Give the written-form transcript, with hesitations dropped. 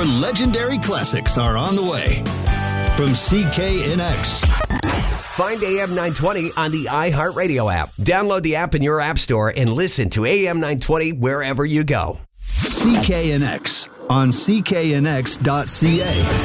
More legendary classics are on the way. From CKNX. Find AM 920 on the iHeartRadio app. Download the app in your app store and listen to AM 920 wherever you go. CKNX on cknx.ca.